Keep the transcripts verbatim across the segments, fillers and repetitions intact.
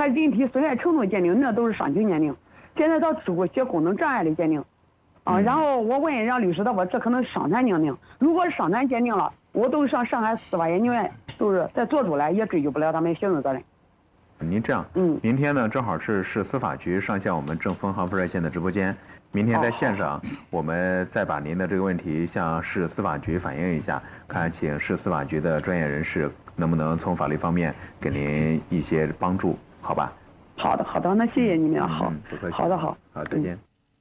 他人体损害程度鉴定那都是伤情鉴定，现在到支付血功能障碍的鉴定，啊，然后我问让律师，他说这可能伤残鉴定，如果伤残鉴定了，我都上上海司法研究院，都是再做出来也追究不了他们行政责任。 您这样， 嗯， 明天呢正好是市司法局上线我们正风航富热线的直播间，明天在线上，我们再把您的这个问题向市司法局反映一下，看请市司法局的专业人士能不能从法律方面给您一些帮助，好吧？ 好的，好的，那谢谢你们，好， 嗯、不客气。 好的，好， 好，再见。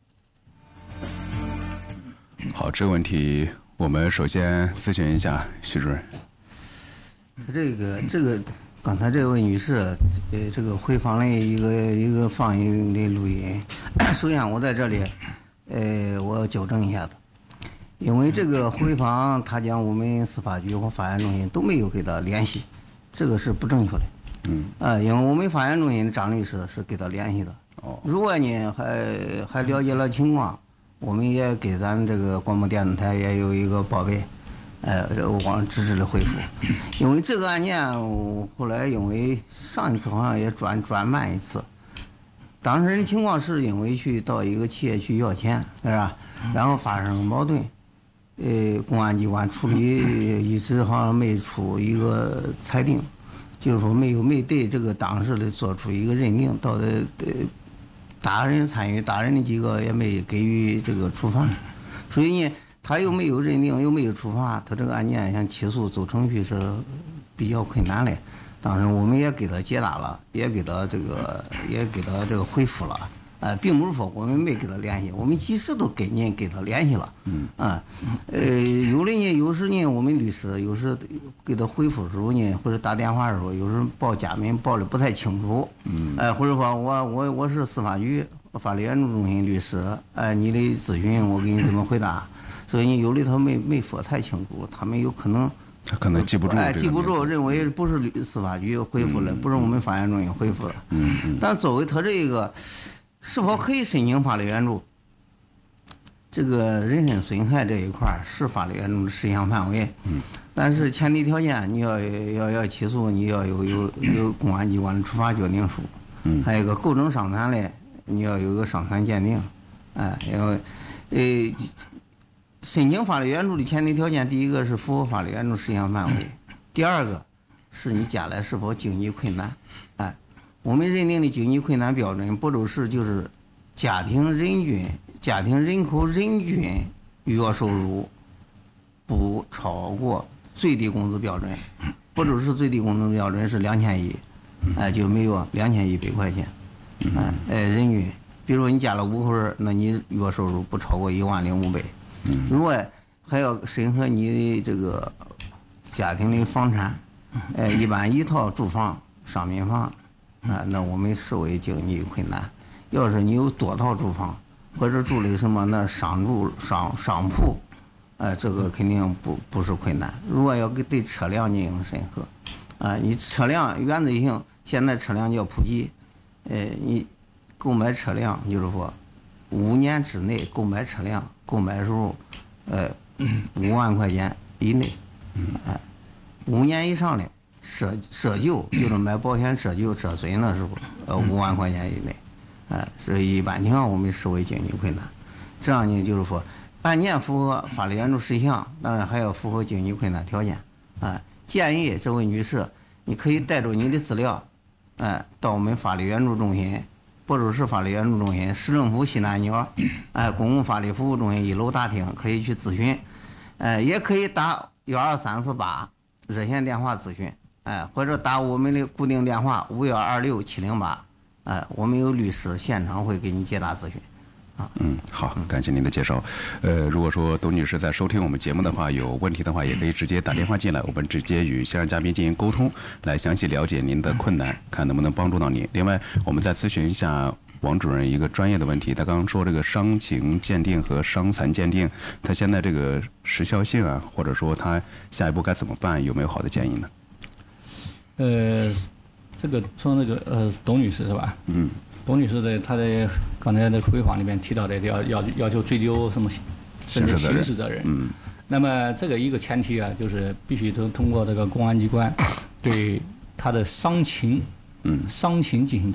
嗯、好，这个问题我们首先咨询一下徐主任。 他这个这个。刚才这位女士，呃，这个回访的一个一个放映的录音，首先我在这里，呃，我要纠正一下子，因为这个回访他讲我们司法局和法院中心都没有给他联系，这个是不正确的。 嗯。 啊、呃，因为我们法院中心的张律师是给他联系的。 哦。 如果呢还还了解了情况，我们也给咱这个广播电视台也有一个报备。呃，往支持的回复，因为这个案件后来因为上一次好像也转转慢一次，当时的情况是因为去到一个企业去要钱，是吧？然后发生矛盾，呃，公安机关处理一直好像没出一个裁定，就是说没有没对这个当事的做出一个认定，到的呃，打人参与打人的几个也没给予这个处罚，所以呢。他又没有认定，又没有处罚，他这个案件想起诉走程序是比较困难的。当时我们也给他解答了，也给他这个也给他这个回复了，呃，并不是说我们没给他联系，我们及时都给您给他联系了。嗯啊，呃，有的呢，有时呢，我们律师有时给他回复的时候呢，或者打电话的时候，有时报家门报的不太清楚。嗯，哎、呃，或者说我我我是司法局法律援助中心律师，哎、呃，你的咨询我给你怎么回答？所以你有的他没没说太清楚，他们有可能他可能记不住， 哎，记不住，认为不是司法局回复了，嗯、不是我们法院中心回复了。嗯嗯。但作为他这个是否可以申请法律援助，这个人身损害这一块是法律援助的事项范围。嗯。但是前提条件，你要要要起诉，你要有有有公安机关的处罚决定书。嗯。还有一个构成伤残的，你要有一个伤残鉴定，哎，因为呃。申请法律援助的前提条件，第一个是符合法律援助事项范围，第二个是你将来是否经济困难。哎，我们认定的经济困难标准，不都是就是家庭人均、家庭人口人均月收入不超过最低工资标准，不都是最低工资标准是两千一，哎，就没有两千一百块钱，哎哎人均，比如说你家了五口人，那你月收入不超过一万零五百。另外还要审核你的这个家庭的房产，呃，一般一套住房、商品房，啊，那我们视为经济困难。要是你有多套住房，或者住的什么那商住商商铺，呃，这个肯定不不是困难。如果要给对车辆进行审核，啊，你车辆原则性，现在车辆叫普及，呃，你购买车辆就是说。五年之内购买车辆，购买时候，呃，五万块钱以内，哎，五年以上的涉涉旧，就是买保险涉旧折损的时候，呃，五万块钱以内，哎，所以一般情况我们视为经济困难。这样呢，就是说，案件符合法律援助事项，当然还要符合经济困难条件。啊，建议这位女士，你可以带着你的资料，哎，到我们法律援助中心。亳州市法律援助中心、市政府西南角，哎，公共法律服务中心一楼大厅可以去咨询，哎，也可以打幺二三四八热线电话咨询，哎，或者打我们的固定电话五幺二六七零八，哎，我们有律师现场会给你解答咨询。啊， 嗯，好，感谢您的介绍。呃，如果说董女士在收听我们节目的话，有问题的话，也可以直接打电话进来，我们直接与线上嘉宾进行沟通，来详细了解您的困难，看能不能帮助到您。另外，我们再咨询一下王主任一个专业的问题，他刚刚说这个伤情鉴定和伤残鉴定，他现在这个时效性啊，或者说他下一步该怎么办，有没有好的建议呢？ 呃，这个从那个呃董女士是吧？嗯。董女士在她的刚才的回访里面提到的要要要求追究什么甚至刑事责任，嗯，那么这个一个前提啊，就是必须都通过这个公安机关对她的伤情，嗯，伤情进行